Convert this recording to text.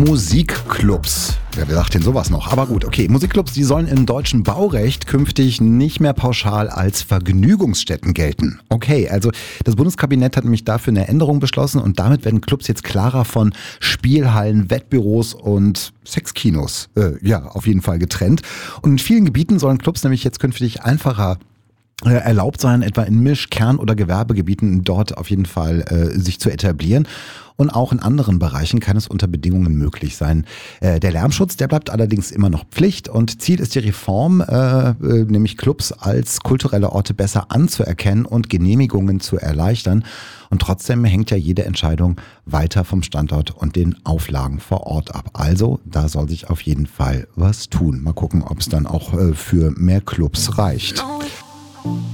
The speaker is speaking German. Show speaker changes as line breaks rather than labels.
Musikclubs. Wer sagt denn sowas noch? Aber gut, okay. Musikclubs, die sollen im deutschen Baurecht künftig nicht mehr pauschal als Vergnügungsstätten gelten. Okay, also das Bundeskabinett hat nämlich dafür eine Änderung beschlossen und damit werden Clubs jetzt klarer von Spielhallen, Wettbüros und Sexkinos auf jeden Fall getrennt. Und in vielen Gebieten sollen Clubs nämlich jetzt künftig einfacher erlaubt sein, etwa in Misch-, Kern- oder Gewerbegebieten dort auf jeden Fall sich zu etablieren. Und auch in anderen Bereichen kann es unter Bedingungen möglich sein. Der Lärmschutz, der bleibt allerdings immer noch Pflicht und Ziel ist die Reform, nämlich Clubs als kulturelle Orte besser anzuerkennen und Genehmigungen zu erleichtern. Und trotzdem hängt ja jede Entscheidung weiter vom Standort und den Auflagen vor Ort ab. Also da soll sich auf jeden Fall was tun. Mal gucken, ob es dann auch für mehr Clubs reicht.